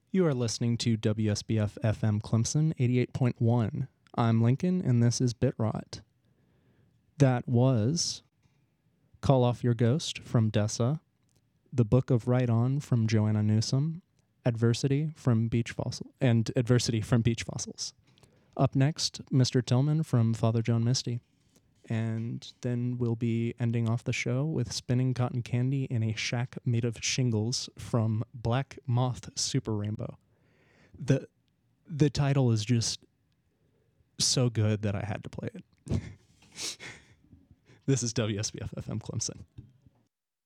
You are listening to WSBF FM Clemson 88.1. I'm Lincoln, and this is BitRot. That was Call Off Your Ghost from Dessa, The Book of Right On from Joanna Newsom, Adversity from Beach Fossils. Up next, Mr. Tillman from Father John Misty. And then we'll be ending off the show with Spinning Cotton Candy in a Shack Made of Shingles from Black Moth Super Rainbow. The title is just so good that I had to play it. This is WSBF FM Clemson.